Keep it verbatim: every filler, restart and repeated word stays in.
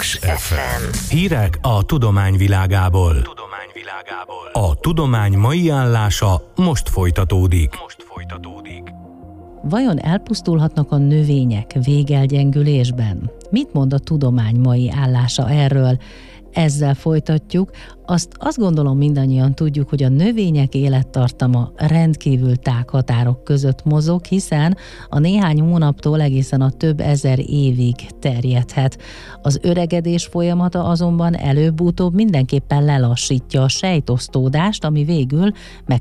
Kix ef em. Hírek a tudomány világából. Tudomány világából. A tudomány mai állása most folytatódik. Most folytatódik. Vajon elpusztulhatnak a növények végelgyengülésben? Mit mond a tudomány mai állása erről? Ezzel folytatjuk. Azt, azt gondolom mindannyian tudjuk, hogy a növények élettartama rendkívül tág határok között mozog, hiszen a néhány hónaptól egészen a több ezer évig terjedhet. Az öregedés folyamata azonban előbb-utóbb mindenképpen lelassítja a sejtosztódást, ami végül meg